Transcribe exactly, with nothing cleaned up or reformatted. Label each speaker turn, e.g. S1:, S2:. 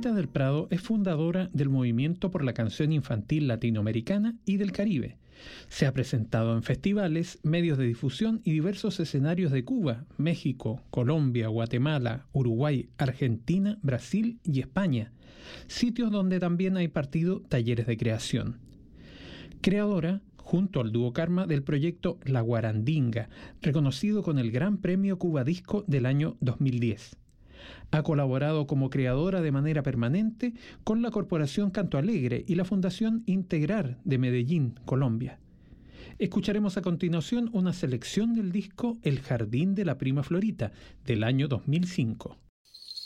S1: Rita del Prado es fundadora del Movimiento por la Canción Infantil Latinoamericana y del Caribe. Se ha presentado en festivales, medios de difusión y diversos escenarios de Cuba, México, Colombia, Guatemala, Uruguay, Argentina, Brasil y España, sitios donde también ha impartido talleres de creación. Creadora, junto al dúo Karma, del proyecto La Guarandinga, reconocido con el Gran Premio Cuba Disco del año dos mil diez. Ha colaborado como creadora de manera permanente con la Corporación Canto Alegre y la Fundación Integrar de Medellín, Colombia. Escucharemos a continuación una selección del disco El Jardín de la Prima Florita, del año dos mil cinco.